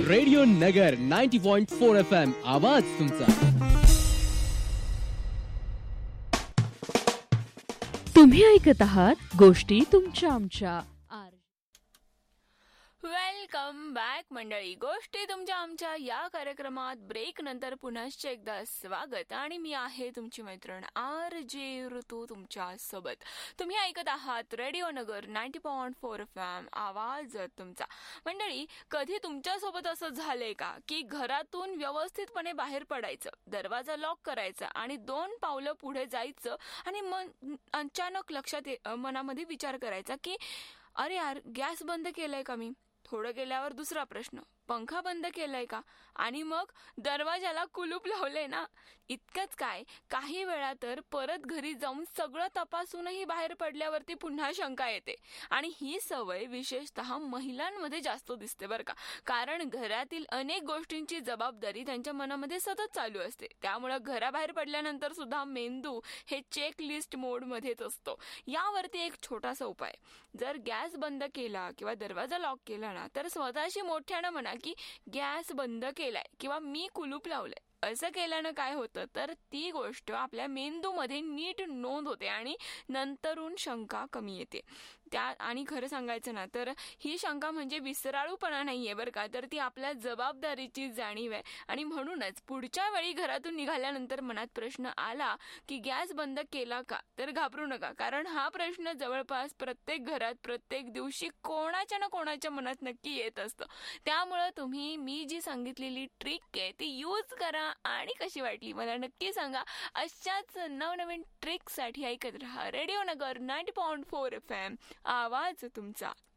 Radio नगर 90.4 FM आवाज तुमचा. तुम्ही ऐकत आहात गोष्टी तुमच्या आमच्या. वेलकम बॅक मंडळी. गोष्टी तुमच्या आमच्या या कार्यक्रमात ब्रेक नंतर पुन्हा एकदा स्वागत. आणि मी आहे तुमची मैत्रीण RJ ऋतू तुमच्या सोबत. तुम्ही ऐकत आहात रेडिओ नगर 90.4 FM आवाज तुमचा. मंडळी, कधी तुमच्या सोबत असं झालंय का की घरातून व्यवस्थितपणे बाहेर पडायचं, दरवाजा लॉक करायचा आणि 2 पावलं पुढे जायचं आणि अचानक मनामध्ये विचार करायचा की अरे यार, गॅस बंद केलाय का मी? थोडं गेल्यावर दुसरा प्रश्न, पंखा बंद केलाय का? आणि मग दरवाजाला कुलूप लावले ना. इतकंच काय, काही वेळा तर परत घरी जाऊन सगळं तपासूनही बाहेर पडल्यावरती पुन्हा शंका येते. आणि ही सवय विशेषतः महिलांमध्ये जास्त दिसते बरं का. कारण घरातील अनेक गोष्टींची जबाबदारी त्यांच्या मनामध्ये सतत चालू असते. त्यामुळे घराबाहेर पडल्यानंतर सुद्धा मेंदू हे चेकलिस्ट मोड मध्येच असतो. यावरती एक छोटासा उपाय, जर गॅस बंद केला किंवा दरवाजा लॉक केला ना, तर स्वतःशी मोठ्यानं म्हणा की गॅस बंद केलाय किंवा मी कुलूप लावलंय. असं केल्यानं काय होतं तर ती गोष्ट आपल्या मेंदूमध्ये नीट नोंद होते आणि नंतरून शंका कमी येते. आणि खरं सांगायचं ना तर ही शंका म्हणजे विसराळूपणा नाहीये बरं का, तर ती आपल्या जबाबदारीची जाणीव आहे. आणि म्हणूनच पुढच्या वेळी घरातून निघाल्यानंतर मनात प्रश्न आला की गॅस बंद केला का, तर घाबरू नका. कारण हा प्रश्न जवळपास प्रत्येक घरात प्रत्येक दिवशी कोणाच्या ना कोणाच्या मनात नक्की येत असतं. त्यामुळं तुम्ही मी जी सांगितलेली ट्रिक आहे ती यूज करा आणि कशी वाटली मला नक्की सांगा. अशाच नवनवीन ट्रिकसाठी ऐकत राहा रेडिओ नगर 90.4 FM आवाज तुमचा.